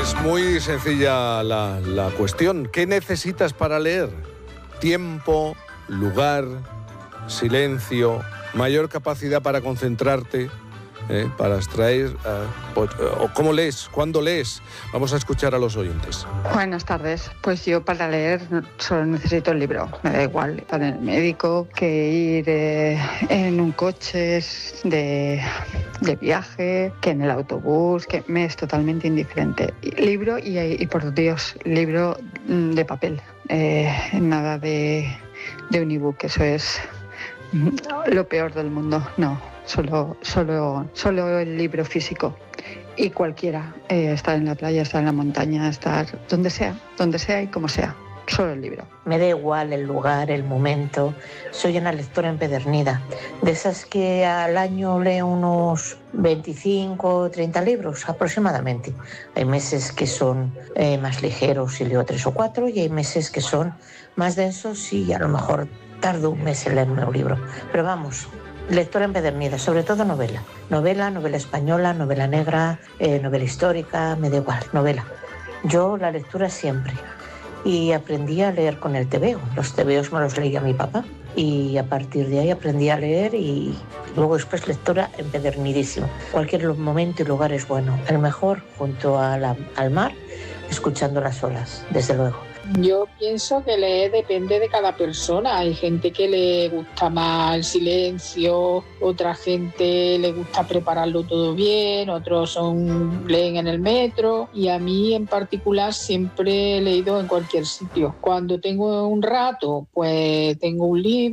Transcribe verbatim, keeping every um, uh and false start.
Es muy sencilla la, la cuestión. ¿Qué necesitas para leer? Tiempo, lugar, silencio, mayor capacidad para concentrarte, ¿eh? para extraer... Uh, o, o ¿cómo lees? ¿Cuándo lees? Vamos a escuchar a los oyentes. Buenas tardes. Pues yo para leer solo necesito el libro. Me da igual estar en el médico que ir eh, en un coche de, de viaje, que en el autobús, que me es totalmente indiferente. Libro y, y por Dios, libro de papel. Eh, nada de, de un ebook, eso es lo peor del mundo. No, solo, solo, solo el libro físico. Y cualquiera, eh, estar en la playa, estar en la montaña, estar donde sea, donde sea y como sea, solo el libro. Me da igual el lugar, el momento, soy una lectora empedernida, de esas que al año leo unos veinticinco o treinta libros aproximadamente. Hay meses que son eh, más ligeros y leo tres o cuatro, y hay meses que son más densos y a lo mejor tardo un mes en leerme un libro, pero vamos... Lectora empedernida, sobre todo novela. Novela, novela española, novela negra, eh, novela histórica, me da igual, novela. Yo la lectura siempre. Y aprendí a leer con el tebeo. Los tebeos me los leía mi papá. Y a partir de ahí aprendí a leer y luego después lectora empedernidísima. Cualquier momento y lugar es bueno. El mejor junto a la, al mar, escuchando las olas, desde luego. Yo pienso que leer depende de cada persona. Hay gente que le gusta más el silencio, otra gente le gusta prepararlo todo bien, otros son leen en el metro, y a mí en particular siempre he leído en cualquier sitio. Cuando tengo un rato, pues tengo un libro